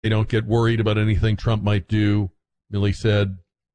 They don't get worried about anything Trump might do, Milley said.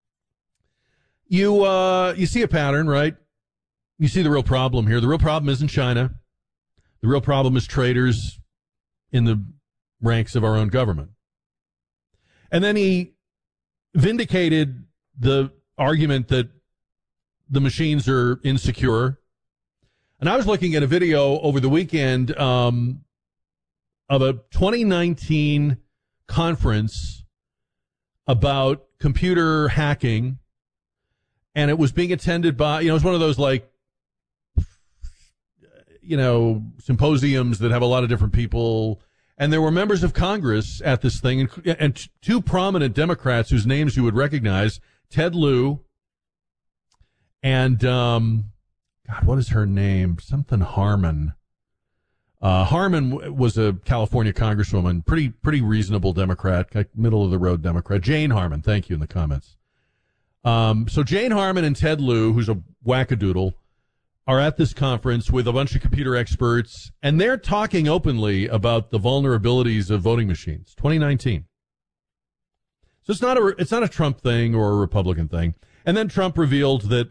You see a pattern, right? You see the real problem here. The real problem isn't China. The real problem is traitors in the ranks of our own government. And then he vindicated the argument that the machines are insecure. And I was looking at a video over the weekend of a 2019 conference about computer hacking, and it was being attended by, it was one of those symposiums that have a lot of different people, and there were members of Congress at this thing, and two prominent Democrats whose names you would recognize, Ted Lieu and what is her name? Something Harmon. Harmon was a California congresswoman, pretty reasonable Democrat, middle of the road Democrat. Jane Harmon, thank you in the comments. So Jane Harmon and Ted Lieu, who's a wackadoodle, are at this conference with a bunch of computer experts, and they're talking openly about the vulnerabilities of voting machines. 2019. So it's not a Trump thing or a Republican thing. And then Trump revealed that,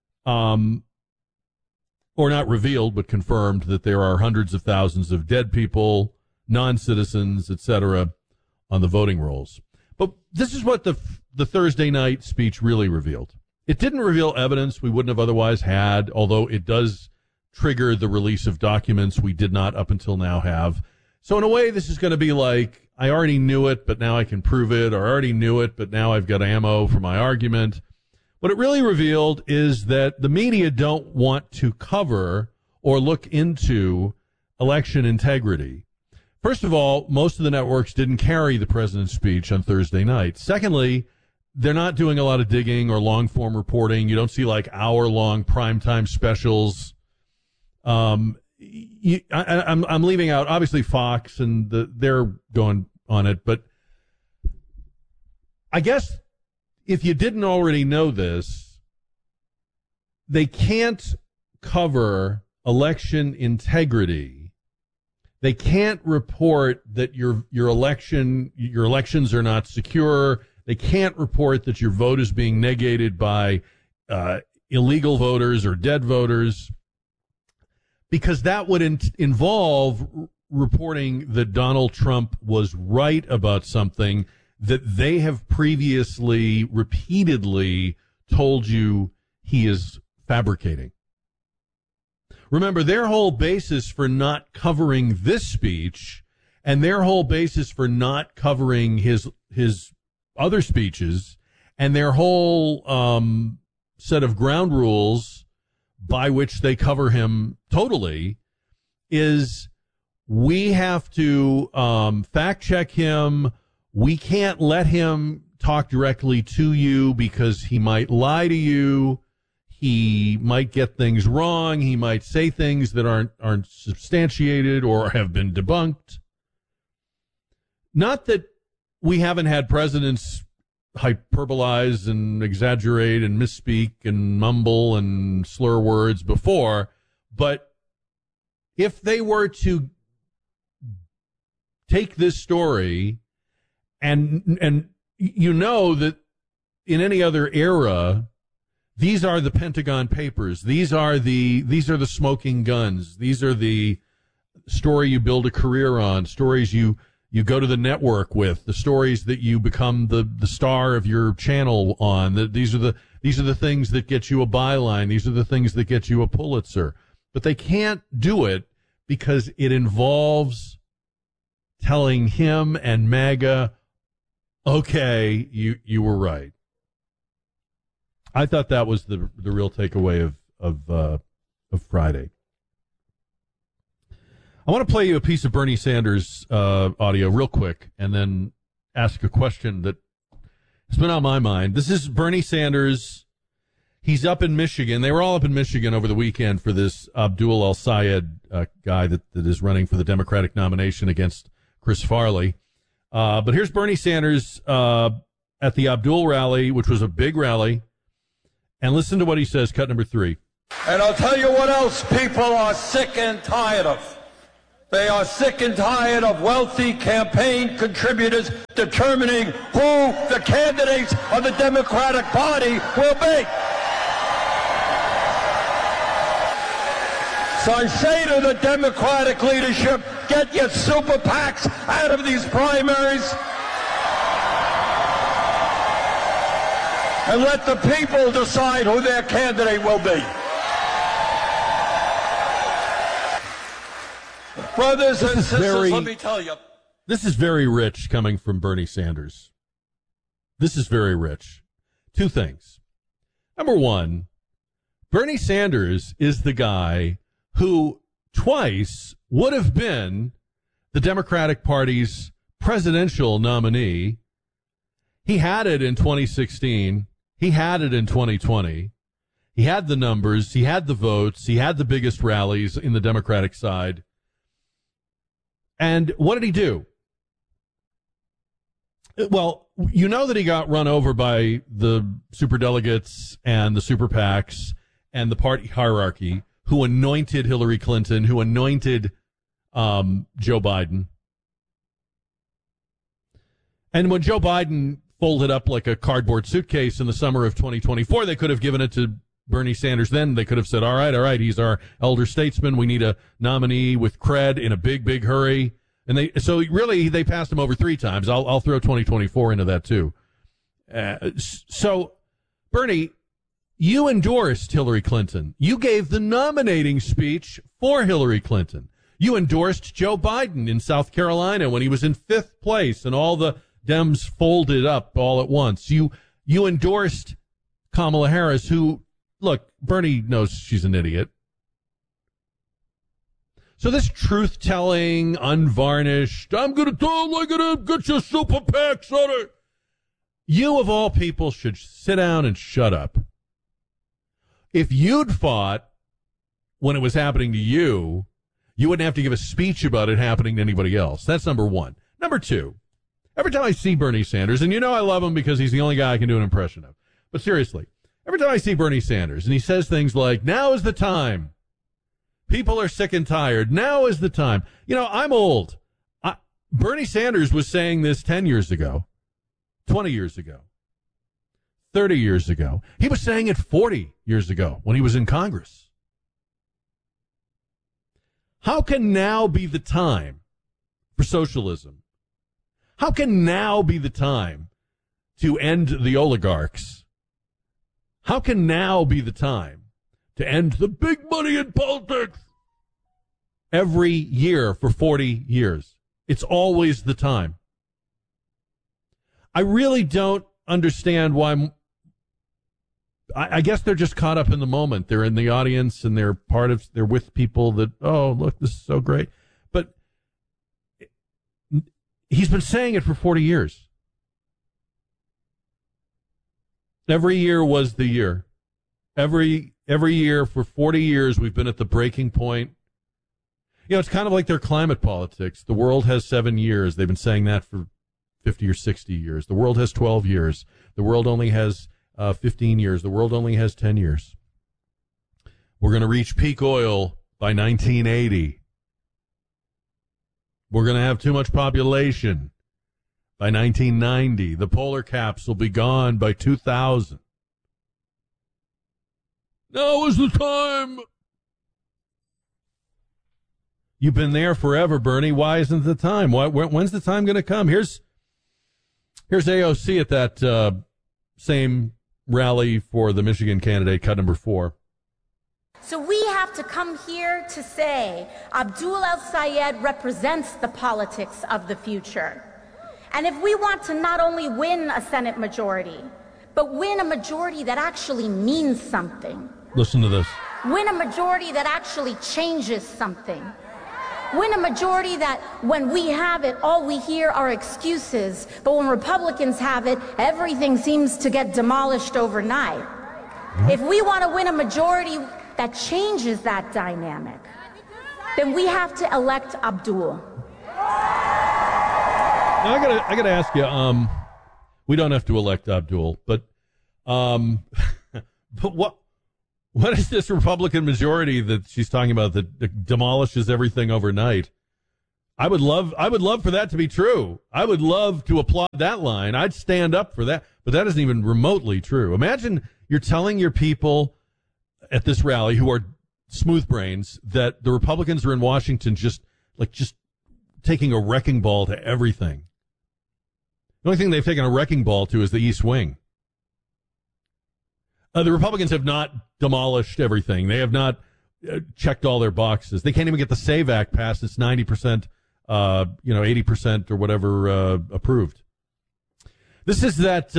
or not revealed, but confirmed that there are hundreds of thousands of dead people, non-citizens, etc., on the voting rolls. But this is what the Thursday night speech really revealed. It didn't reveal evidence we wouldn't have otherwise had, although it does trigger the release of documents we did not up until now have. So in a way, this is going to be like, I already knew it, but now I can prove it, or I already knew it, but now I've got ammo for my argument. What it really revealed is that the media don't want to cover or look into election integrity. First of all, most of the networks didn't carry the president's speech on Thursday night. Secondly, they're not doing a lot of digging or long-form reporting. You don't see hour-long primetime specials. I'm leaving out, obviously, Fox, and they're going on it. But I guess if you didn't already know this, they can't cover election integrity. They can't report that your elections are not secure. They can't report that your vote is being negated by illegal voters or dead voters, because that would involve reporting that Donald Trump was right about something that they have previously repeatedly told you he is fabricating. Remember, their whole basis for not covering this speech and their whole basis for not covering his other speeches and their whole set of ground rules by which they cover him totally is, we have to fact check him. We can't let him talk directly to you because he might lie to you. He might get things wrong. He might say things that aren't substantiated or have been debunked. Not that we haven't had presidents hyperbolize and exaggerate and misspeak and mumble and slur words before, but if they were to take this story and you know that in any other era, these are the Pentagon Papers. These are the smoking guns. These are the story you build a career on, stories you go to the network with, the stories that you become the star of your channel on. These are the things that get you a byline. These are the things that get you a Pulitzer. But they can't do it because it involves telling him and MAGA, okay, you were right. I thought that was the real takeaway of Friday. I want to play you a piece of Bernie Sanders audio real quick and then ask a question that has been on my mind. This is Bernie Sanders. He's up in Michigan. They were all up in Michigan over the weekend for this Abdul El-Sayed guy that is running for the Democratic nomination against Chris Farley. But here's Bernie Sanders at the Abdul rally, which was a big rally. And listen to what he says, cut number 3. And I'll tell you what else people are sick and tired of. They are sick and tired of wealthy campaign contributors determining who the candidates of the Democratic Party will be. So I say to the Democratic leadership, get your super PACs out of these primaries and let the people decide who their candidate will be. Brothers and sisters, let me tell you. This is very rich coming from Bernie Sanders. This is very rich. Two things. Number one, Bernie Sanders is the guy who twice would have been the Democratic Party's presidential nominee. He had it in 2016. He had it in 2020. He had the numbers. He had the votes. He had the biggest rallies in the Democratic side. And what did he do? Well, you know that he got run over by the superdelegates and the super PACs and the party hierarchy who anointed Hillary Clinton, who anointed Joe Biden. And when Joe Biden folded up like a cardboard suitcase in the summer of 2024, they could have given it to Bernie Sanders then. They could have said, all right, he's our elder statesman. We need a nominee with cred in a big, big hurry. And they passed him over three times. I'll throw 2024 into that too. So, Bernie, you endorsed Hillary Clinton. You gave the nominating speech for Hillary Clinton. You endorsed Joe Biden in South Carolina when he was in fifth place and all the Dems folded up all at once. You endorsed Kamala Harris, who, look, Bernie knows she's an idiot. So this truth-telling, unvarnished, I'm going to get your super PACs on it. You, of all people, should sit down and shut up. If you'd fought when it was happening to you, you wouldn't have to give a speech about it happening to anybody else. That's number one. Number two, every time I see Bernie Sanders, and you know I love him because he's the only guy I can do an impression of. But seriously, every time I see Bernie Sanders and he says things like, now is the time. People are sick and tired. Now is the time. You know, I'm old. Bernie Sanders was saying this 10 years ago, 20 years ago, 30 years ago. He was saying it 40 years ago when he was in Congress. How can now be the time for socialism? How can now be the time to end the oligarchs? How can now be the time to end the big money in politics? Every year for 40 years. It's always the time. I really don't understand why. I guess they're just caught up in the moment. They're in the audience and they're with people that, oh, look, this is so great. But he's been saying it for 40 years. Every year was the year. Every year for 40 years, we've been at the breaking point. You know, it's kind of like their climate politics. The world has 7 years. They've been saying that for 50 or 60 years. The world has 12 years. The world only has 15 years. The world only has 10 years. We're going to reach peak oil by 1980. We're going to have too much population by 1990. The polar caps will be gone by 2000. Now is the time. You've been there forever, Bernie. Why isn't the time? When's the time going to come? Here's AOC at that same rally for the Michigan candidate, cut number 4. So we have to come here to say Abdul El-Sayed represents the politics of the future. And if we want to not only win a Senate majority, but win a majority that actually means something. Listen to this. Win a majority that actually changes something. Win a majority that when we have it, all we hear are excuses. But when Republicans have it, everything seems to get demolished overnight. If we want to win a majority that changes that dynamic, then we have to elect Abdul. Now, I gotta ask you, we don't have to elect Abdul, but what is this Republican majority that she's talking about that demolishes everything overnight? I would love for that to be true. I would love to applaud that line. I'd stand up for that, but that isn't even remotely true. Imagine you're telling your people at this rally who are smooth brains that the Republicans are in Washington just taking a wrecking ball to everything. The only thing they've taken a wrecking ball to is the East Wing. The Republicans have not demolished everything. They have not checked all their boxes. They can't even get the SAVE Act passed. It's 90%, 80% or whatever approved. This is that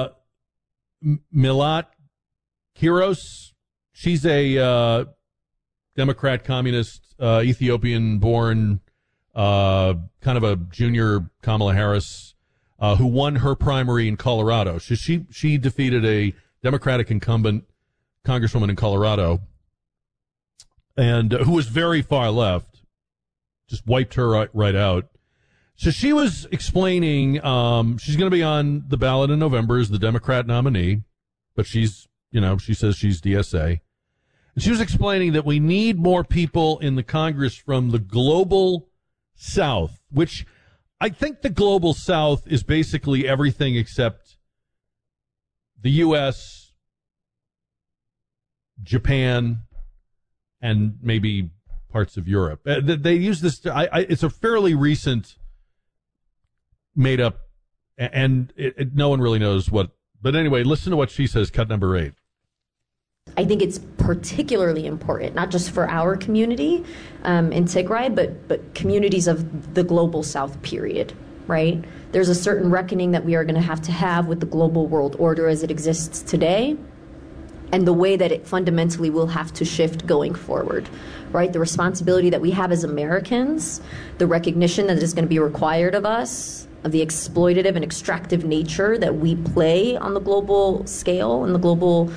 Milat Kiros. She's a Democrat, communist, Ethiopian-born, kind of a junior Kamala Harris, who won her primary in Colorado. She defeated a Democratic incumbent congresswoman in Colorado, and who was very far left, just wiped her right out. So she was explaining she's going to be on the ballot in November as the Democrat nominee, but she says she's DSA. And she was explaining that we need more people in the Congress from the global South, which I think the global South is basically everything except the U.S., Japan, and maybe parts of Europe. They use this. It's a fairly recent made-up, and no one really knows what. But anyway, listen to what she says, cut number 8. I think it's particularly important, not just for our community in Tigray, but communities of the global South, period, right? There's a certain reckoning that we are going to have with the global world order as it exists today, and the way that it fundamentally will have to shift going forward, right? The responsibility that we have as Americans, the recognition that is going to be required of us, of the exploitative and extractive nature that we play on the global scale and the global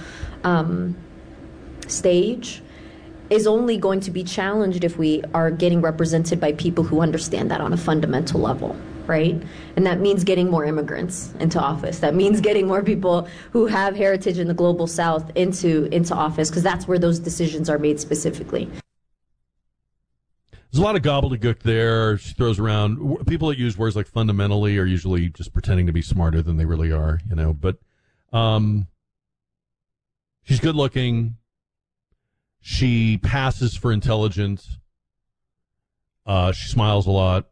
stage, is only going to be challenged if we are getting represented by people who understand that on a fundamental level, right? And that means getting more immigrants into office. That means getting more people who have heritage in the global South into office, because that's where those decisions are made specifically. There's a lot of gobbledygook there. She throws around. People that use words like fundamentally are usually just pretending to be smarter than they really are, But she's good looking. She passes for intelligent. She smiles a lot.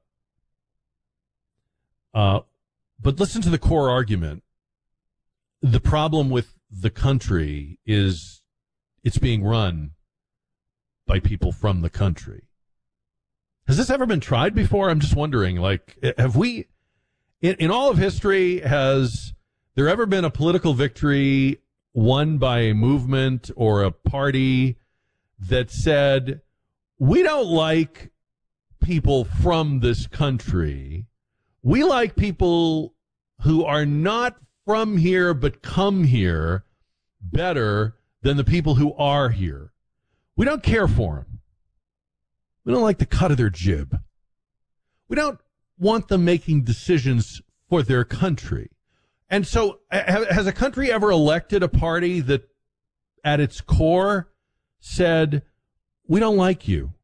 But listen to the core argument. The problem with the country is it's being run by people from the country. Has this ever been tried before? I'm just wondering, have we, in all of history, has there ever been a political victory won by a movement or a party that said, we don't like people from this country. We like people who are not from here but come here better than the people who are here. We don't care for them. We don't like the cut of their jib. We don't want them making decisions for their country. And so has a country ever elected a party that at its core said, we don't like you.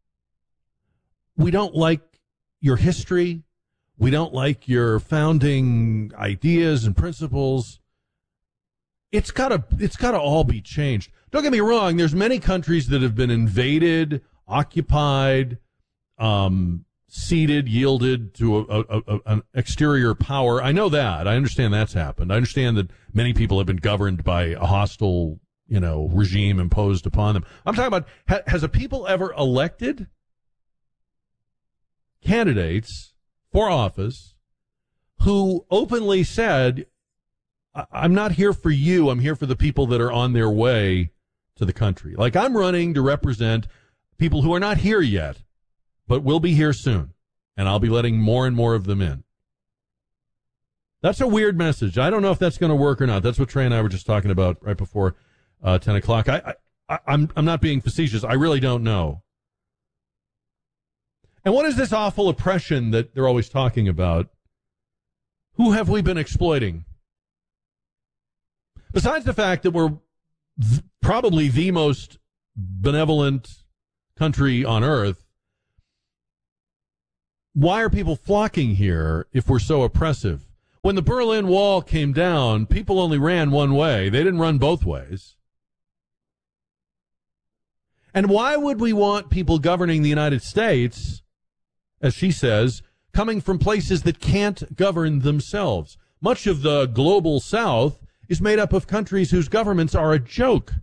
We don't like your history. We don't like your founding ideas and principles. It's gotta all be changed. Don't get me wrong. There's many countries that have been invaded, occupied, ceded, yielded to an exterior power. I know that. I understand that's happened. I understand that many people have been governed by a hostile, regime imposed upon them. I'm talking about, has a people ever elected candidates for office who openly said, I'm not here for you, I'm here for the people that are on their way to the country. Like, I'm running to represent people who are not here yet, but will be here soon, and I'll be letting more and more of them in. That's a weird message. I don't know if that's going to work or not. That's what Trey and I were just talking about right before 10 o'clock. I'm not being facetious. I really don't know. And what is this awful oppression that they're always talking about? Who have we been exploiting? Besides the fact that we're probably the most benevolent country on earth, why are people flocking here if we're so oppressive? When the Berlin Wall came down, people only ran one way. They didn't run both ways. And why would we want people governing the United States, as she says, coming from places that can't govern themselves? Much of the global South is made up of countries whose governments are a joke.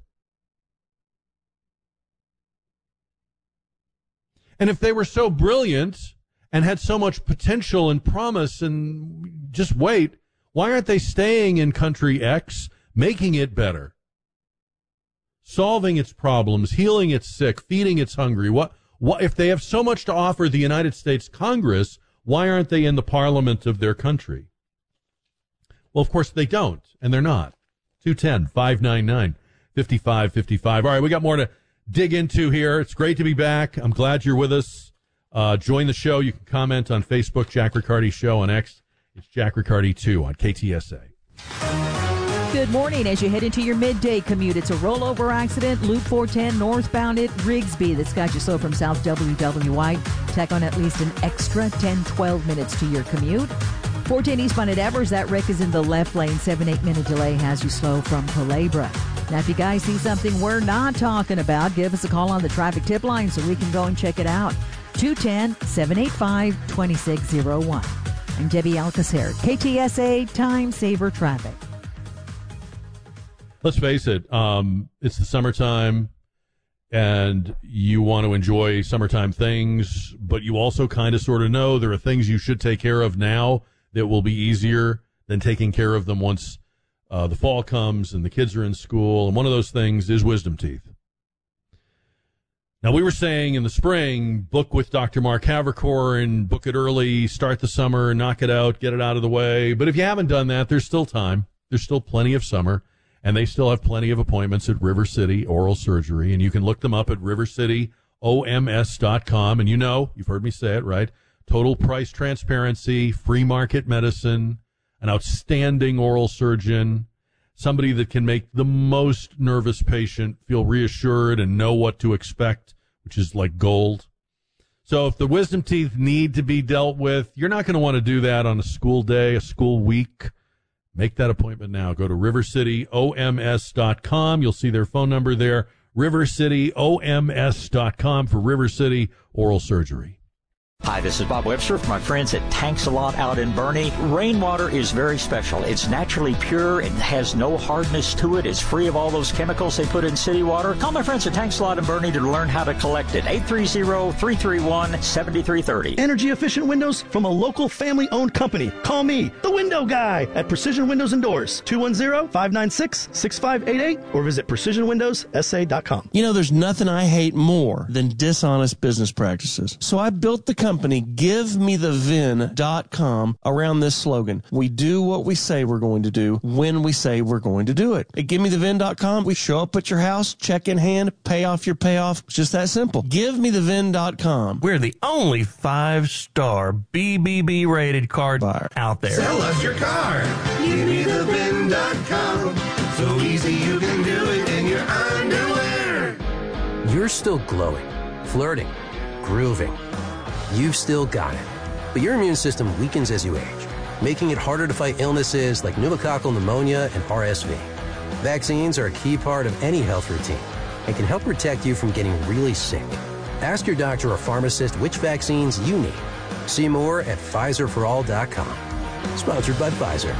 And if they were so brilliant and had so much potential and promise and just wait, why aren't they staying in country X, making it better? Solving its problems, healing its sick, feeding its hungry. What if they have so much to offer the United States Congress, why aren't they in the parliament of their country? Well, of course they don't, and they're not. 210-599-5555. All right, we got more to dig into here. It's great to be back. I'm glad you're with us. Join the show. You can comment on Facebook, Jack Riccardi Show. On X, it's Jack Riccardi 2 on KTSA. Good morning. As you head into your midday commute, it's a rollover accident, Loop 410 northbound at Rigsby. That's got you slow from South WWI. Tack on at least an extra 10-12 minutes to your commute. 410 eastbound at Evers, that wreck is in the left lane. 7-8 minute delay has you slow from Culebra. Now, if you guys see something we're not talking about, give us a call on the traffic tip line so we can go and check it out. 210-785-2601. I'm Debbie Alcacer, KTSA Time Saver Traffic. Let's face it, it's the summertime, and you want to enjoy summertime things, but you also kind of sort of know there are things you should take care of now that will be easier than taking care of them once the fall comes and the kids are in school, and one of those things is wisdom teeth. Now, we were saying in the spring, book with Dr. Mark Havercore and book it early, start the summer, knock it out, get it out of the way. But if you haven't done that, there's still time. There's still plenty of summer, and they still have plenty of appointments at River City Oral Surgery, and you can look them up at rivercityoms.com. And you know, you've heard me say it, right? Total price transparency, free market medicine, an outstanding oral surgeon, somebody that can make the most nervous patient feel reassured and know what to expect, which is like gold. So if the wisdom teeth need to be dealt with, you're not going to want to do that on a school day, a school week. Make that appointment now. Go to rivercityoms.com. You'll see their phone number there, rivercityoms.com for River City Oral Surgery. Hi, this is Bob Webster from my friends at Tanks A Lot out in Bernie. Rainwater is very special. It's naturally pure. It has no hardness to it. It's free of all those chemicals they put in city water. Call my friends at Tanks A Lot in Bernie to learn how to collect it. 830-331-7330. Energy efficient windows from a local family-owned company. Call me, the window guy, at Precision Windows and Doors. 210-596-6588 or visit precisionwindowssa.com. You know, there's nothing I hate more than dishonest business practices. So I built the company GiveMeTheVin.com around this slogan. We do what we say we're going to do when we say we're going to do it. At GiveMeTheVin.com, we show up at your house, check in hand, pay off your payoff. It's just that simple. GiveMeTheVin.com. We're the only 5-star BBB rated card buyer out there. Sell us your car. GiveMeTheVin.com. So easy you can do it in your underwear. You're still glowing, flirting, grooving. You've still got it. But your immune system weakens as you age, making it harder to fight illnesses like pneumococcal pneumonia and RSV. Vaccines are a key part of any health routine and can help protect you from getting really sick. Ask your doctor or pharmacist which vaccines you need. See more at PfizerForAll.com. Sponsored by Pfizer.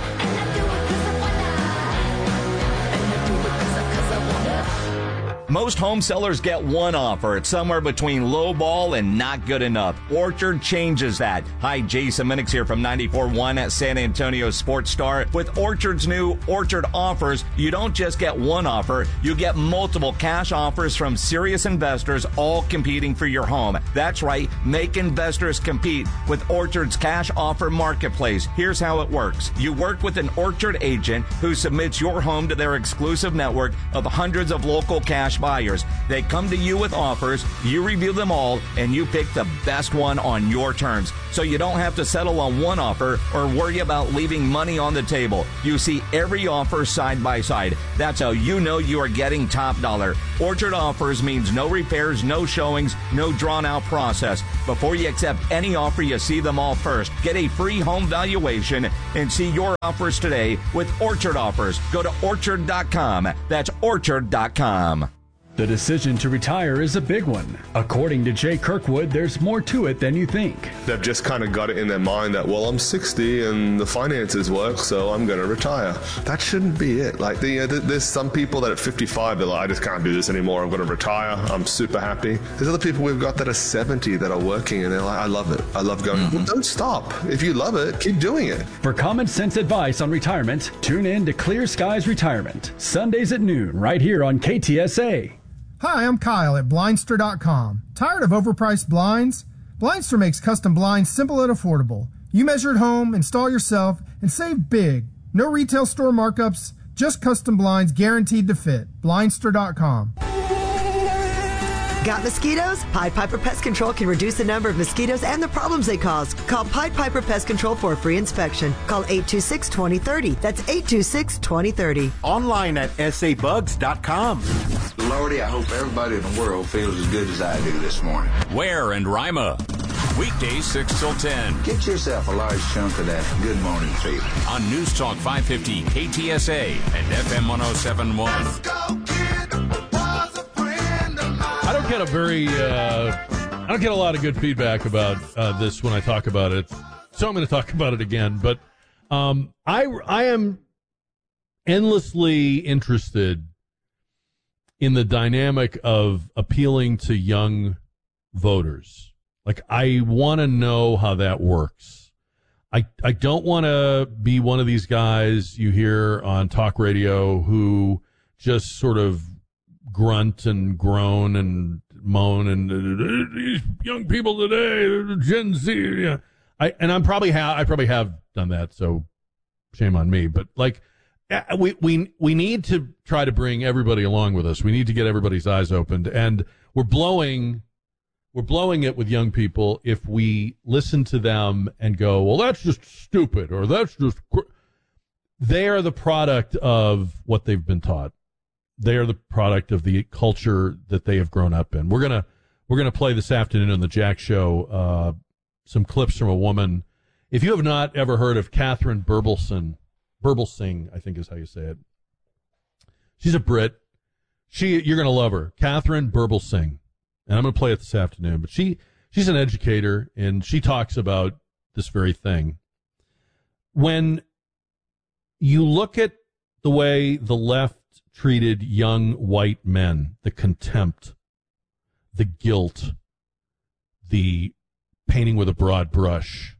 Most home sellers get one offer. It's somewhere between low ball and not good enough. Orchard changes that. Hi, Jason Minix here from 94.1 at San Antonio Sports Star. With Orchard's new Orchard offers, you don't just get one offer, you get multiple cash offers from serious investors, all competing for your home. That's right, make investors compete with Orchard's cash offer marketplace. Here's how it works. You work with an Orchard agent who submits your home to their exclusive network of hundreds of local cash cash buyers. They come to you with offers, you review them all, and you pick the best one on your terms. So you don't have to settle on one offer or worry about leaving money on the table. You see every offer side by side. That's how you know you are getting top dollar. Orchard Offers means no repairs, no showings, no drawn-out process. Before you accept any offer, you see them all first. Get a free home valuation and see your offers today with Orchard Offers. Go to Orchard.com. That's Orchard.com. The decision to retire is a big one. According to Jay Kirkwood, there's more to it than you think. They've just kind of got it in their mind that, well, I'm 60 and the finances work, so I'm going to retire. That shouldn't be it. Like, there's some people that at 55, they're like, I just can't do this anymore. I'm going to retire. I'm super happy. There's other people we've got that are 70 that are working and they're like, I love it. I love going. Well, don't stop. If you love it, keep doing it. For common sense advice on retirement, tune in to Clear Skies Retirement, Sundays at noon, right here on KTSA. Hi, I'm Kyle at Blindster.com. Tired of overpriced blinds? Blindster makes custom blinds simple and affordable. You measure at home, install yourself, and save big. No retail store markups, just custom blinds guaranteed to fit. Blindster.com. Got mosquitoes? Pied Piper Pest Control can reduce the number of mosquitoes and the problems they cause. Call Pied Piper Pest Control for a free inspection. Call 826-2030. That's 826-2030. Online at sabugs.com. Lordy, I hope everybody in the world feels as good as I do this morning. Ware and Rima. Weekdays 6 till 10. Get yourself a large chunk of that good morning feeling. On News Talk 550 KTSA and FM 1071. Let's go, kid. I don't get a lot of good feedback about this when I talk about it, so I'm going to talk about it again. But I am endlessly interested in the dynamic of appealing to young voters. Like, I want to know how that works. I don't want to be one of these guys you hear on talk radio who just sort of grunt and groan and moan and these young people today, Gen Z. Yeah. I probably have done that, so shame on me. But like, we need to try to bring everybody along with us. We need to get everybody's eyes opened, and we're blowing it with young people if we listen to them and go, well, that's just stupid, or that's just. They are the product of what they've been taught. They are the product of the culture that they have grown up in. We're gonna play this afternoon on the Jack Show some clips from a woman. If you have not ever heard of Catherine Burblesing, I think is how you say it. She's a Brit. You're gonna love her, Catherine Burblesing, and I'm gonna play it this afternoon. But she's an educator, and she talks about this very thing. When you look at the way the left treated young white men, the contempt, the guilt, the painting with a broad brush,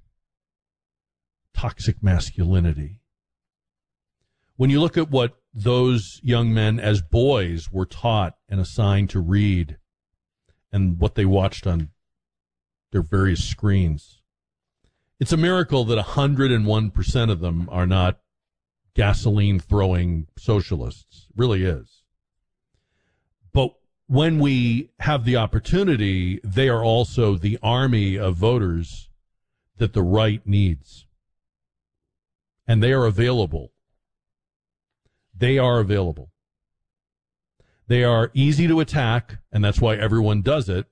toxic masculinity. When you look at what those young men as boys were taught and assigned to read and what they watched on their various screens, it's a miracle that 101% of them are not gasoline-throwing socialists. It really is. But when we have the opportunity, they are also the army of voters that the right needs. And they are available. They are available. They are easy to attack, and that's why everyone does it.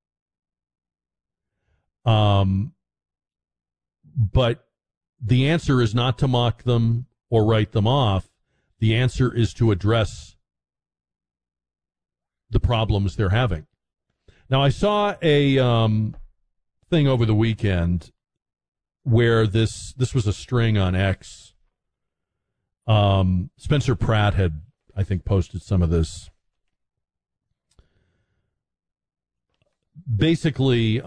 But the answer is not to mock them or write them off. The answer is to address the problems they're having. Now, I saw a thing over the weekend where this was a string on X. Spencer Pratt had, I think, posted some of this. Basically,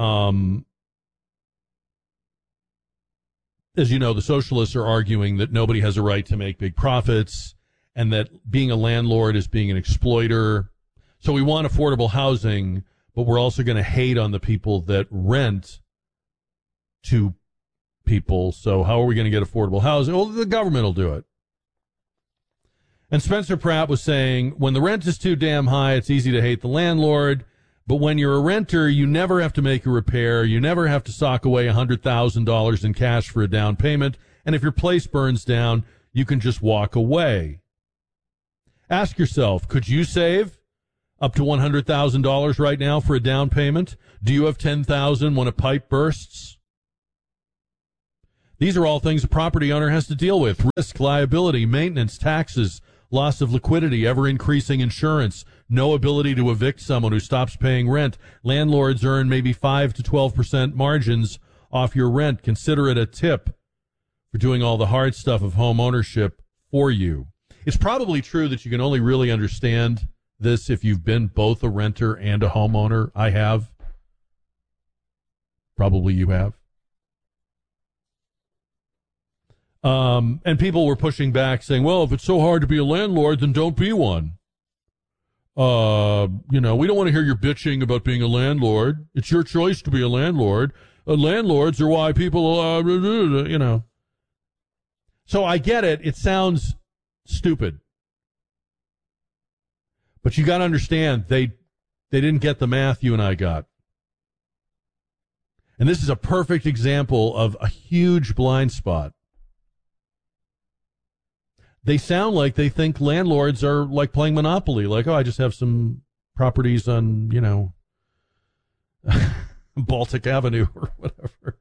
as you know, the socialists are arguing that nobody has a right to make big profits and that being a landlord is being an exploiter. So we want affordable housing, but we're also going to hate on the people that rent to people. So how are we going to get affordable housing? Well, the government will do it. And Spencer Pratt was saying, when the rent is too damn high, it's easy to hate the landlord. But when you're a renter, you never have to make a repair. You never have to sock away $100,000 in cash for a down payment. And if your place burns down, you can just walk away. Ask yourself, could you save up to $100,000 right now for a down payment? Do you have $10,000 when a pipe bursts? These are all things a property owner has to deal with. Risk, liability, maintenance, taxes, loss of liquidity, ever-increasing insurance, no ability to evict someone who stops paying rent. Landlords earn maybe 5 to 12% margins off your rent. Consider it a tip for doing all the hard stuff of home ownership for you. It's probably true that you can only really understand this if you've been both a renter and a homeowner. I have. Probably you have. And people were pushing back saying, well, if it's so hard to be a landlord, then don't be one. We don't want to hear your bitching about being a landlord. It's your choice to be a landlord. Landlords are why people, So I get it. It sounds stupid. But you got to understand, they didn't get the math you and I got. And this is a perfect example of a huge blind spot. They sound like they think landlords are like playing Monopoly. Like, I just have some properties on, Baltic Avenue or whatever.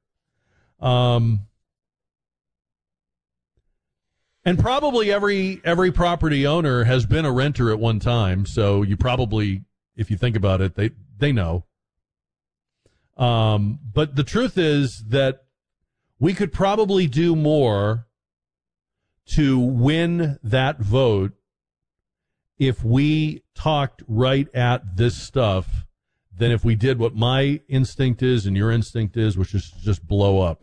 And probably every property owner has been a renter at one time. So you probably, if you think about it, they know. But the truth is that we could probably do more to win that vote if we talked right at this stuff than if we did what my instinct is and your instinct is, which is just blow up.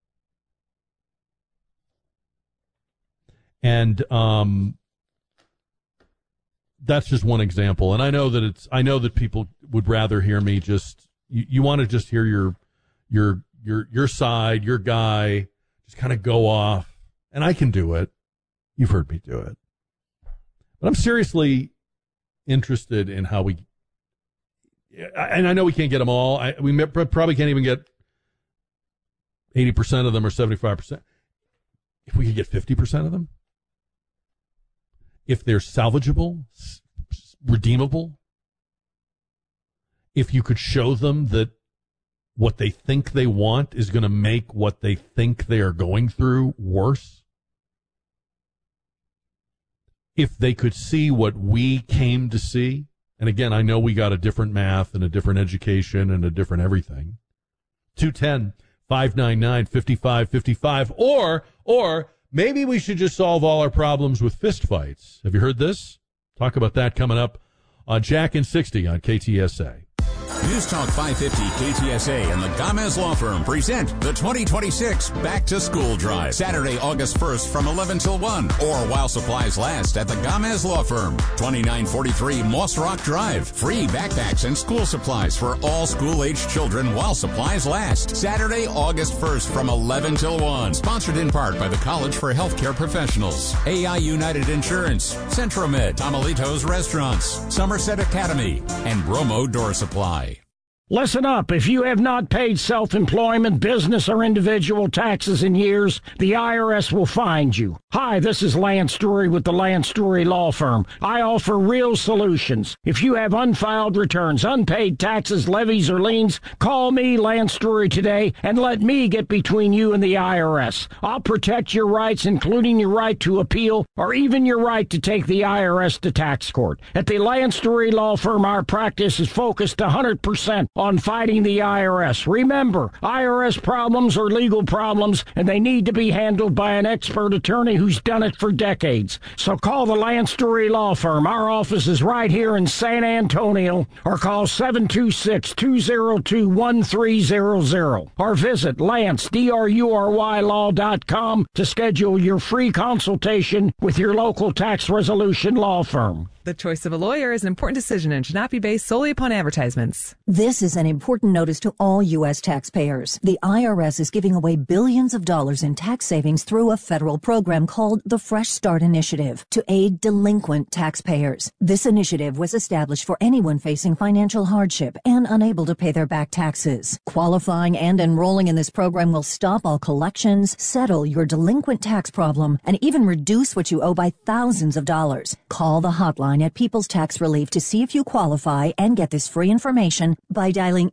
And that's just one example. And I know that people would rather hear me just you want to just hear your side, your guy just kind of go off. And I can do it. You've heard me do it. But I'm seriously interested in how we, and I know we can't get them all. We probably can't even get 80% of them or 75%. If we could get 50% of them, if they're salvageable, redeemable, if you could show them that what they think they want is going to make what they think they are going through worse, if they could see what we came to see, and again, I know we got a different math and a different education and a different everything, 210-599-5555, or maybe we should just solve all our problems with fistfights. Have you heard this? Talk about that coming up on Jack and 60 on KTSA. News Talk 550 KTSA and the Gomez Law Firm present the 2026 Back to School Drive. Saturday, August 1st from 11 till 1 or while supplies last at the Gomez Law Firm. 2943 Moss Rock Drive. Free backpacks and school supplies for all school-aged children while supplies last. Saturday, August 1st from 11 till 1. Sponsored in part by the College for Healthcare Professionals, AI United Insurance, Centromed, Tomalitos Restaurants, Somerset Academy, and Bromo Door Supply. Listen up. If you have not paid self-employment, business, or individual taxes in years, the IRS will find you. Hi, this is Lance Drury with the Lance Drury Law Firm. I offer real solutions. If you have unfiled returns, unpaid taxes, levies, or liens, call me, Lance Drury, today and let me get between you and the IRS. I'll protect your rights, including your right to appeal or even your right to take the IRS to tax court. At the Lance Drury Law Firm, our practice is focused 100% on fighting the IRS. Remember, IRS problems are legal problems, and they need to be handled by an expert attorney who's done it for decades. So call the Lance Drury Law Firm. Our office is right here in San Antonio, or call 726-202-1300, or visit LanceDruryLaw.com to schedule your free consultation with your local tax resolution law firm. The choice of a lawyer is an important decision and should not be based solely upon advertisements. This is an important notice to all U.S. taxpayers. The IRS is giving away billions of dollars in tax savings through a federal program called the Fresh Start Initiative to aid delinquent taxpayers. This initiative was established for anyone facing financial hardship and unable to pay their back taxes. Qualifying and enrolling in this program will stop all collections, settle your delinquent tax problem, and even reduce what you owe by thousands of dollars. Call the hotline at People's Tax Relief to see if you qualify and get this free information by dialing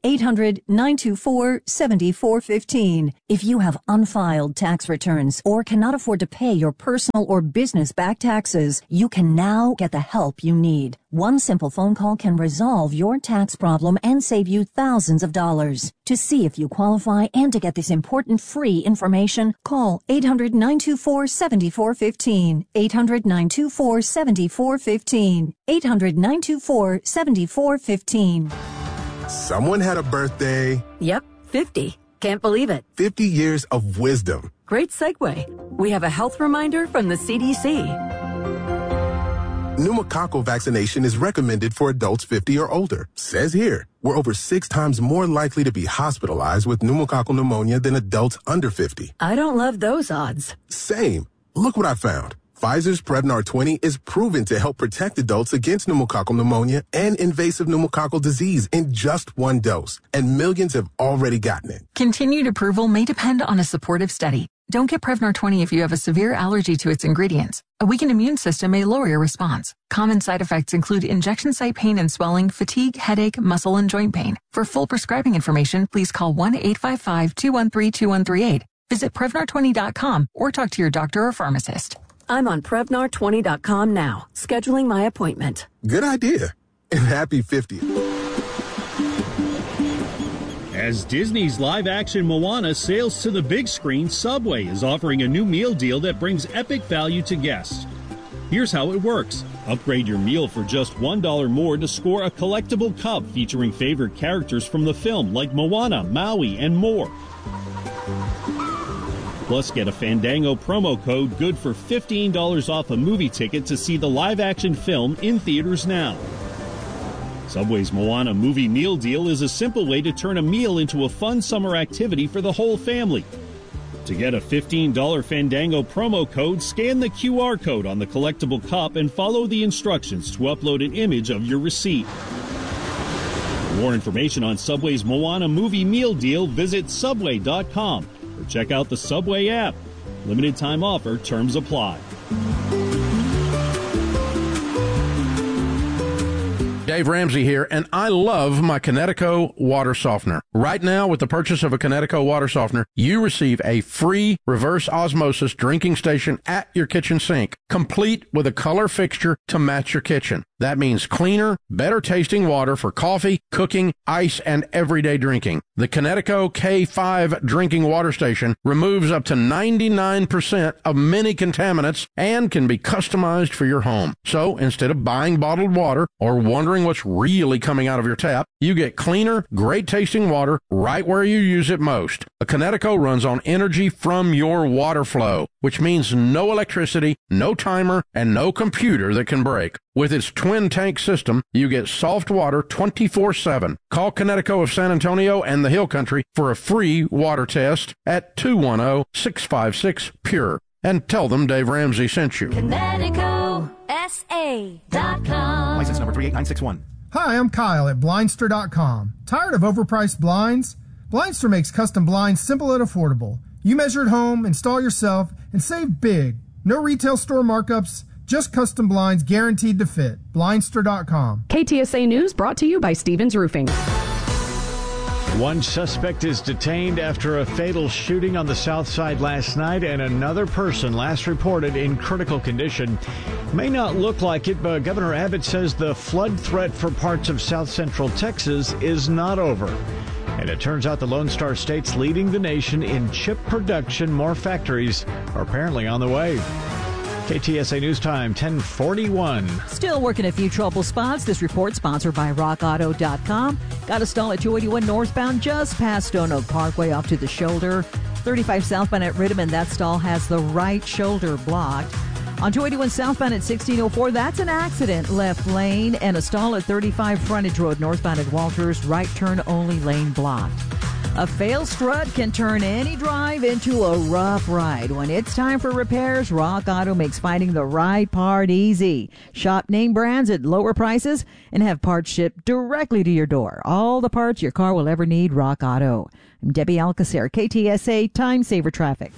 800-924-7415. If you have unfiled tax returns or cannot afford to pay your personal or business back taxes, you can now get the help you need. One simple phone call can resolve your tax problem and save you thousands of dollars. To see if you qualify and to get this important free information, call 800-924-7415. 800-924-7415. 800-924-7415. Someone had a birthday. Yep, 50. Can't believe it. 50 years of wisdom. Great segue. We have a health reminder from the CDC. Pneumococcal vaccination is recommended for adults 50 or older. Says here, we're over 6 times more likely to be hospitalized with pneumococcal pneumonia than adults under 50. I don't love those odds. Same. Look what I found. Pfizer's Prevnar 20 is proven to help protect adults against pneumococcal pneumonia and invasive pneumococcal disease in just 1 dose. And millions have already gotten it. Continued approval may depend on a supportive study. Don't get Prevnar 20 if you have a severe allergy to its ingredients. A weakened immune system may lower your response. Common side effects include injection site pain and swelling, fatigue, headache, muscle, and joint pain. For full prescribing information, please call 1-855-213-2138. Visit Prevnar20.com or talk to your doctor or pharmacist. I'm on Prevnar20.com now, scheduling my appointment. Good idea. And happy 50th. As Disney's live-action Moana sails to the big screen, Subway is offering a new meal deal that brings epic value to guests. Here's how it works. Upgrade your meal for just $1 more to score a collectible cup featuring favorite characters from the film like Moana, Maui, and more. Plus, get a Fandango promo code good for $15 off a movie ticket to see the live-action film in theaters now. Subway's Moana movie meal deal is a simple way to turn a meal into a fun summer activity for the whole family. To get a $15 Fandango promo code, scan the QR code on the collectible cup and follow the instructions to upload an image of your receipt. For more information on Subway's Moana movie meal deal, visit Subway.com or check out the Subway app. Limited time offer, terms apply. Dave Ramsey here, and I love my Kinetico water softener. Right now, with the purchase of a Kinetico water softener, you receive a free reverse osmosis drinking station at your kitchen sink, complete with a color fixture to match your kitchen. That means cleaner, better tasting water for coffee, cooking, ice, and everyday drinking. The Kinetico K5 drinking water station removes up to 99% of many contaminants and can be customized for your home. So instead of buying bottled water or wondering what's really coming out of your tap, you get cleaner, great tasting water right where you use it most. A Kinetico runs on energy from your water flow, which means no electricity, no timer, and no computer that can break. With its twin tank system, you get soft water 24/7. Call Kinetico of San Antonio and the Hill Country for a free water test at 210-656-PURE. And tell them Dave Ramsey sent you. KineticoSA.com. License number 38961. Hi, I'm Kyle at Blindster.com. Tired of overpriced blinds? Blindster makes custom blinds simple and affordable. You measure at home, install yourself, and save big. No retail store markups, just custom blinds guaranteed to fit. Blindster.com. KTSA News brought to you by Stevens Roofing. One suspect is detained after a fatal shooting on the south side last night, and another person last reported in critical condition. May not look like it, but Governor Abbott says the flood threat for parts of south central Texas is not over. And it turns out the Lone Star State's leading the nation in chip production. More factories are apparently on the way. KTSA News Time, 10:41. Still working a few trouble spots. This report sponsored by RockAuto.com. Got a stall at 281 northbound just past Stone Oak Parkway off to the shoulder. 35 southbound at Riddiman. That stall has the right shoulder blocked. On 281 southbound at 1604, that's an accident. Left lane and a stall at 35 Frontage Road northbound at Walters. Right turn only, lane blocked. A failed strut can turn any drive into a rough ride. When it's time for repairs, Rock Auto makes finding the right part easy. Shop name brands at lower prices and have parts shipped directly to your door. All the parts your car will ever need, Rock Auto. I'm Debbie Alcacer, KTSA Time Saver Traffic.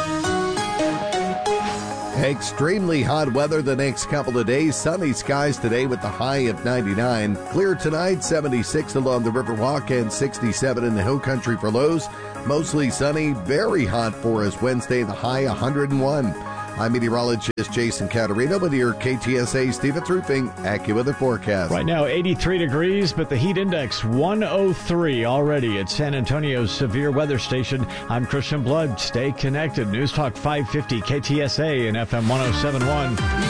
Extremely hot weather the next couple of days. Sunny skies today with the high of 99. Clear tonight, 76 along the Riverwalk and 67 in the Hill Country for lows. Mostly sunny, very hot for us Wednesday, the high 101. I'm meteorologist Jason Caterino with your KTSA Stevens Roofing AccuWeather forecast. Right now 83 degrees, but the heat index 103 already at San Antonio's severe weather station. I'm Christian Blood. Stay connected. News Talk 550 KTSA and FM 107.1.